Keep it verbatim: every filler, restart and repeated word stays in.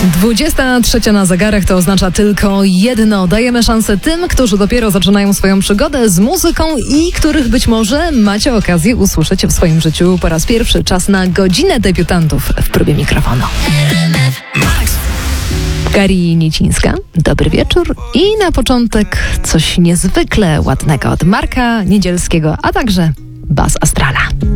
dwudziesta trzecia na zegarach to oznacza tylko jedno. Dajemy szansę tym, którzy dopiero zaczynają swoją przygodę z muzyką i których być może macie okazję usłyszeć w swoim życiu po raz pierwszy. Czas na godzinę debiutantów w próbie mikrofonu. Kari Niecińska, dobry wieczór i na początek coś niezwykle ładnego od Marka Niedzielskiego, a także Bas Astrala.